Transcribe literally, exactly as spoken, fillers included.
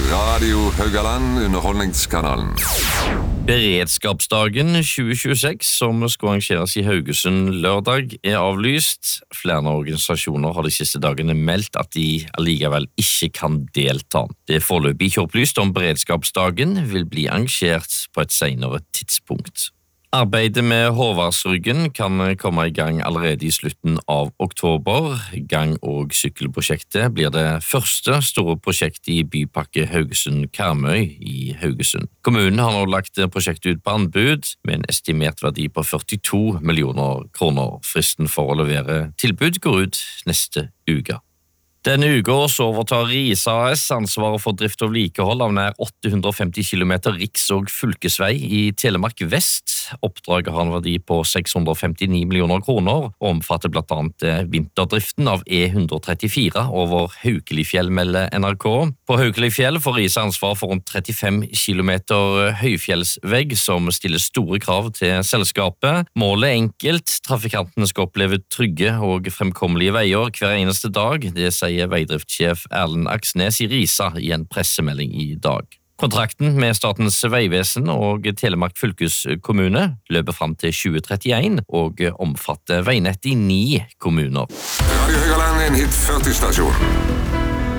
Radio Haugaland, underholdningskanalen. Beredskapsdagen tjue tjueseks, som skal arrangeres i Haugesund lørdag, er avlyst. Flere organisasjoner har de siste dagene meldt at de allikevel ikke kan delta. Det er foreløpig ikke opplyst om beredskapsdagen vil bli arrangert på et senere tidspunkt. Arbeidet med Håvardsryggen kan komme i gang allerede i slutten av oktober. Gang- og sykkelprosjektet blir det første store prosjektet i Bypakke Haugesund-Karmøy i Haugesund. Kommunen har nå lagt prosjektet ut på anbud med en estimert verdi på førtito millioner kroner. Fristen for å levere tilbud går ut neste uke. Denne uka så overtar Risa A S ansvaret for drift og vedlikehold av nær åtte hundre og femti kilometer riks- og fylkesvei i Telemark Vest. Oppdraget har en verdi på seks hundre og femtini millioner kroner og omfatter blant annet vinterdriften av E ett trettifire over Haukelifjell, melder N R K. På Haukelifjell får Risa ansvar for rundt trettifem kilometer høyfjellsvegg som stiller store krav til selskapet. Målet er enkelt, trafikantene skal oppleve trygge og fremkommelige veier hver eneste dag. Det sier veidriftssjef Erlend Aksnes i Risa i en pressemelding i dag. Kontrakten med Statens vegvesen og Telemark fylkeskommune løper frem til tjue trettien og omfatter veinett i ni kommuner. Radio Haugaland, en hit førti stasjon.